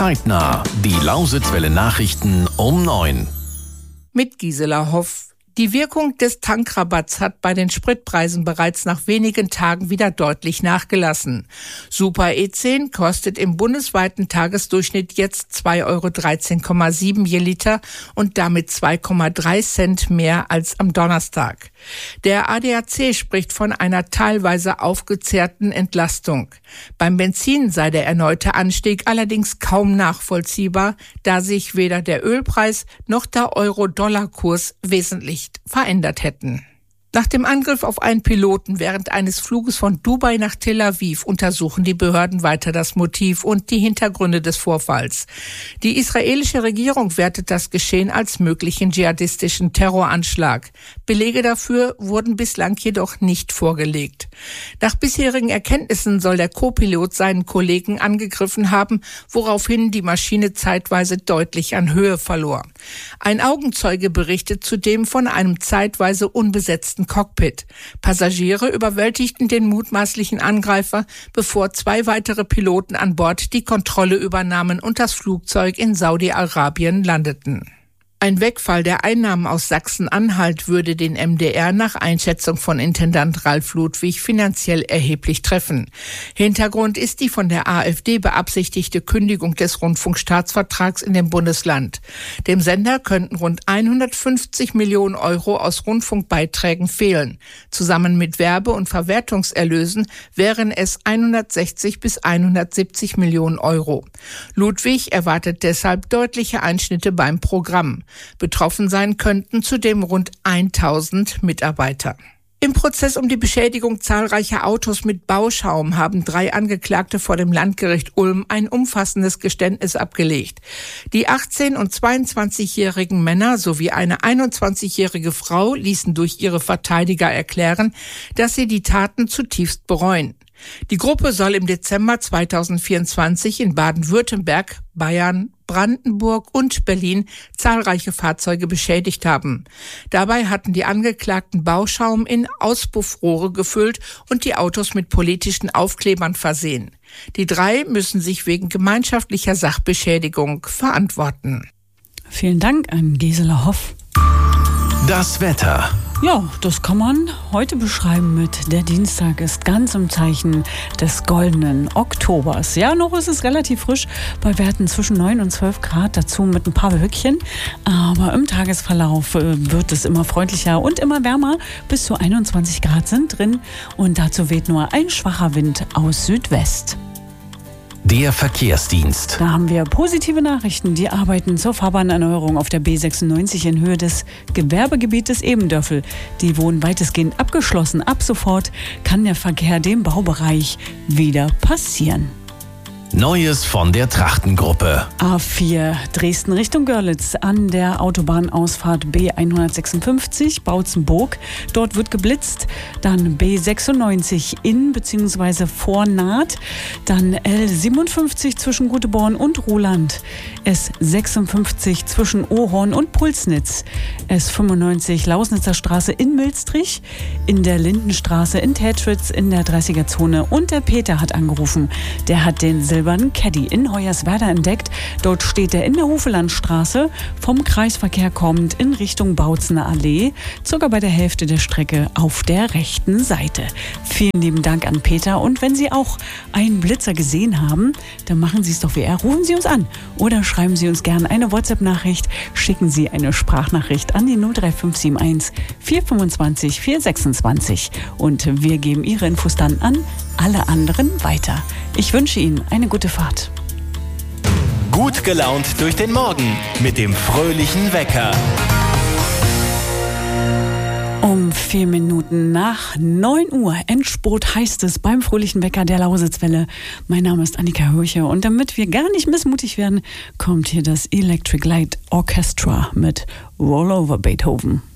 Zeitnah. Die Lausitzwelle Nachrichten um 9. Mit Gisela Hoff. Die Wirkung des Tankrabatts hat bei den Spritpreisen bereits nach wenigen Tagen wieder deutlich nachgelassen. Super E10 kostet im bundesweiten Tagesdurchschnitt jetzt 2,13,7 € je Liter und damit 2,3 Cent mehr als am Donnerstag. Der ADAC spricht von einer teilweise aufgezehrten Entlastung. Beim Benzin sei der erneute Anstieg allerdings kaum nachvollziehbar, da sich weder der Ölpreis noch der Euro-Dollar-Kurs wesentlich verändert hätten. Nach dem Angriff auf einen Piloten während eines Fluges von Dubai nach Tel Aviv untersuchen die Behörden weiter das Motiv und die Hintergründe des Vorfalls. Die israelische Regierung wertet das Geschehen als möglichen dschihadistischen Terroranschlag. Belege dafür wurden bislang jedoch nicht vorgelegt. Nach bisherigen Erkenntnissen soll der Co-Pilot seinen Kollegen angegriffen haben, woraufhin die Maschine zeitweise deutlich an Höhe verlor. Ein Augenzeuge berichtet zudem von einem zeitweise unbesetzten Cockpit. Passagiere überwältigten den mutmaßlichen Angreifer, bevor 2 weitere Piloten an Bord die Kontrolle übernahmen und das Flugzeug in Saudi-Arabien landeten. Ein Wegfall der Einnahmen aus Sachsen-Anhalt würde den MDR nach Einschätzung von Intendant Ralf Ludwig finanziell erheblich treffen. Hintergrund ist die von der AfD beabsichtigte Kündigung des Rundfunkstaatsvertrags in dem Bundesland. Dem Sender könnten rund 150 Millionen € aus Rundfunkbeiträgen fehlen. Zusammen mit Werbe- und Verwertungserlösen wären es 160 bis 170 Millionen €. Ludwig erwartet deshalb deutliche Einschnitte beim Programm. Betroffen sein könnten zudem rund 1000 Mitarbeiter. Im Prozess um die Beschädigung zahlreicher Autos mit Bauschaum haben 3 Angeklagte vor dem Landgericht Ulm ein umfassendes Geständnis abgelegt. Die 18- und 22-jährigen Männer sowie eine 21-jährige Frau ließen durch ihre Verteidiger erklären, dass sie die Taten zutiefst bereuen. Die Gruppe soll im Dezember 2024 in Baden-Württemberg, Bayern, Brandenburg und Berlin zahlreiche Fahrzeuge beschädigt haben. Dabei hatten die Angeklagten Bauschaum in Auspuffrohre gefüllt und die Autos mit politischen Aufklebern versehen. Die 3 müssen sich wegen gemeinschaftlicher Sachbeschädigung verantworten. Vielen Dank an Gisela Hoff. Das Wetter. Ja, das kann man heute beschreiben mit: Der Dienstag ist ganz im Zeichen des goldenen Oktobers. Ja, noch ist es relativ frisch, bei Werten zwischen 9 und 12 Grad, dazu mit ein paar Wölkchen. Aber im Tagesverlauf wird es immer freundlicher und immer wärmer. Bis zu 21 Grad sind drin und dazu weht nur ein schwacher Wind aus Südwest. Der Verkehrsdienst. Da haben wir positive Nachrichten. Die Arbeiten zur Fahrbahnerneuerung auf der B96 in Höhe des Gewerbegebietes Ebendörfel, die wurden weitestgehend abgeschlossen. Ab sofort kann der Verkehr dem Baubereich wieder passieren. Neues von der Trachtengruppe. A4 Dresden Richtung Görlitz an der Autobahnausfahrt B156 Bautzenburg. Dort wird geblitzt. Dann B96 in bzw. vor Naht. Dann L57 zwischen Guteborn und Ruhland. S56 zwischen Ohorn und Pulsnitz. S95 Lausnitzer Straße in Milstrich. In der Lindenstraße in Tätschwitz in der 30er-Zone. Und der Peter hat angerufen. Der hat den silbernen Caddy in Hoyerswerda entdeckt. Dort steht er in der Hufelandstraße, vom Kreisverkehr kommend in Richtung Bautzener Allee, circa bei der Hälfte der Strecke auf der rechten Seite. Vielen lieben Dank an Peter, und wenn Sie auch einen Blitzer gesehen haben, dann machen Sie es doch wie er. Rufen Sie uns an oder schreiben Sie uns gerne eine WhatsApp-Nachricht, schicken Sie eine Sprachnachricht an die 03571 425 426 und wir geben Ihre Infos dann an alle anderen weiter. Ich wünsche Ihnen eine gute Fahrt. Gut gelaunt durch den Morgen mit dem fröhlichen Wecker. Um 4 Minuten nach 9 Uhr Endspurt heißt es beim fröhlichen Wecker der Lausitzwelle. Mein Name ist Annika Hürche und damit wir gar nicht missmutig werden, kommt hier das Electric Light Orchestra mit Roll Over Beethoven.